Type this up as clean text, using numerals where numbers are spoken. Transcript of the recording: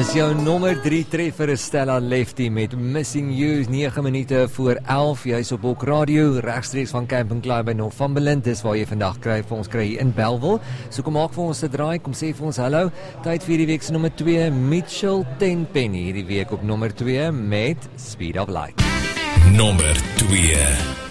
Is jou nommer 3 treffer Stella Lefty met Missing You, 9 minute voor 11, jy is op Bok Radio, regstreeks van Camping Klaar by Northumberland, dis waar jy vandag vir ons kry hier in Bellville. So kom maak vir ons 'n draai, kom sê vir ons hallo. Tyd vir die week se nommer 2, Mitchell Tenpenny, hierdie week op nommer 2 met Speed of Light. Nommer 2.